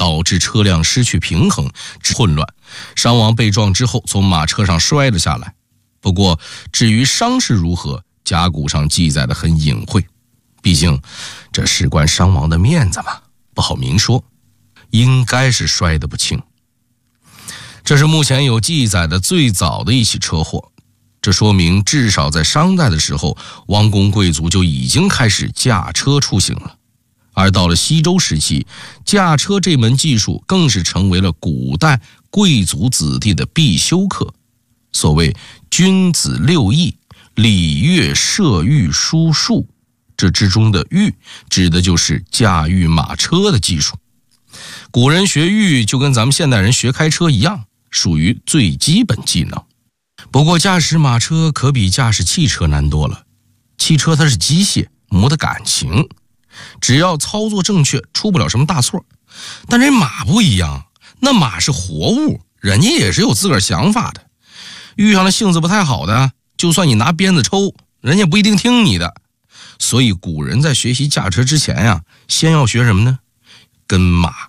导致车辆失去平衡，混乱，伤亡被撞之后从马车上摔了下来。不过至于伤势如何，甲骨上记载的很隐晦，毕竟这事关伤亡的面子嘛，不好明说，应该是摔得不轻。这是目前有记载的最早的一起车祸，这说明至少在商代的时候，王公贵族就已经开始驾车出行了。而到了西周时期，驾车这门技术更是成为了古代贵族子弟的必修课。所谓君子六艺，礼乐射御书数，这之中的御指的就是驾驭马车的技术。古人学御就跟咱们现代人学开车一样，属于最基本技能。不过驾驶马车可比驾驶汽车难多了，汽车它是机械，磨的感情，只要操作正确，出不了什么大错。但这马不一样，那马是活物，人家也是有自个儿想法的。遇上了性子不太好的，就算你拿鞭子抽，人家不一定听你的。所以古人在学习驾车之前呀，先要学什么呢？跟马